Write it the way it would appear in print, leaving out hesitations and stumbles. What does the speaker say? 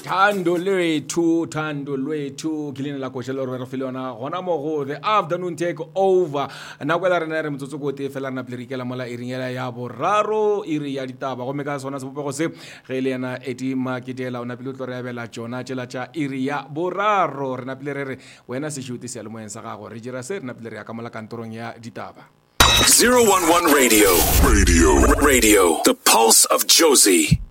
Thando lwethu kilini la koshelo re fele ona gona mo go the afternoon take over na kwela rena re motsotso go te fela rena plerikela mola iringela ya boraro iri ya ditaba go meka sona se bopego se ge le yena edi makidela ona pele tlo re abela jona tshela tša iri ya boraro rena pele re wena se shoot se le moeng sa gago re dira se rena pele re ya ka mola kantorong ya ditaba 011 Radio, the pulse of Josie.